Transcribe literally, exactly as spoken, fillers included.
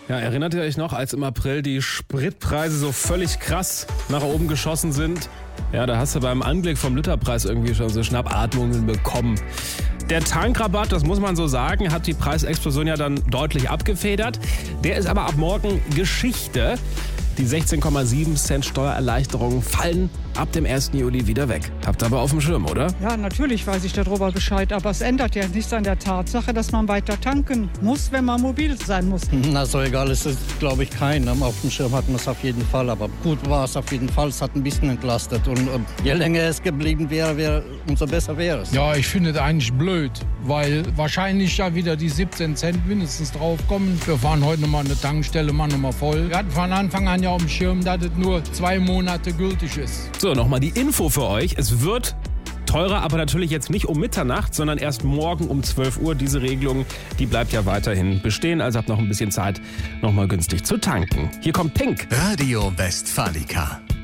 Ja, erinnert ihr euch noch, als im April die Spritpreise so völlig krass nach oben geschossen sind? Ja, da hast du beim Anblick vom Literpreis irgendwie schon so Schnappatmungen bekommen. Der Tankrabatt, das muss man so sagen, hat die Preisexplosion ja dann deutlich abgefedert. Der ist aber ab morgen Geschichte. Die sechzehn Komma sieben Cent Steuererleichterungen fallen ab dem ersten Juli wieder weg. Habt ihr aber auf dem Schirm, oder? Ja, natürlich weiß ich darüber Bescheid, aber es ändert ja nichts an der Tatsache, dass man weiter tanken muss, wenn man mobil sein muss. Na, so egal ist es, glaube ich, kein. Auf dem Schirm hatten wir es auf jeden Fall, aber gut war es auf jeden Fall. Es hat ein bisschen entlastet und äh, je länger es geblieben wäre, wäre, umso besser wäre es. Ja, ich finde es eigentlich blöd, weil wahrscheinlich ja wieder die siebzehn Cent mindestens draufkommen. Wir fahren heute nochmal an der Tankstelle, machen nochmal voll. Wir hatten von Anfang an ja auf dem Schirm, dass es nur zwei Monate gültig ist. So, nochmal die Info für euch. Es wird teurer, aber natürlich jetzt nicht um Mitternacht, sondern erst morgen um zwölf Uhr. Diese Regelung, die bleibt ja weiterhin bestehen. Also habt noch ein bisschen Zeit, nochmal günstig zu tanken. Hier kommt Pink. Radio Westfalica.